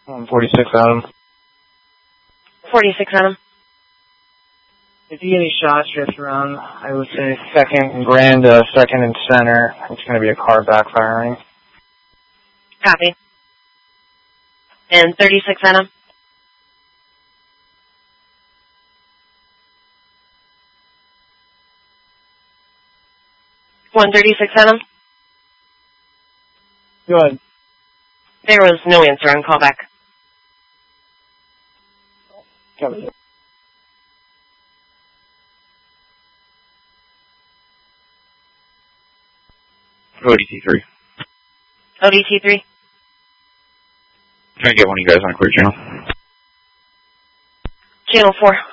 46 Adam. 46 Adam. If you get any shots drift around, I would say second and grand, second and center. It's going to be a car backfiring. Copy. And 36 Adam. 136 Adam. Go ahead. There was no answer on callback. Copy. ODT3. ODT3. Trying to get one of you guys on a clear channel. Channel 4.